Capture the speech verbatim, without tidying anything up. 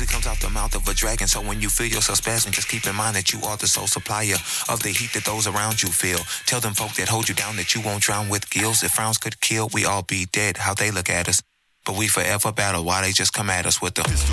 usually comes out the mouth of a dragon. So when you feel yourself spasming, just keep in mind that you are the sole supplier of the heat that those around you feel. Tell them folk that hold you down that you won't drown with gills. If frowns could kill, we all be dead. How they look at us. But we forever battle while they just come at us with the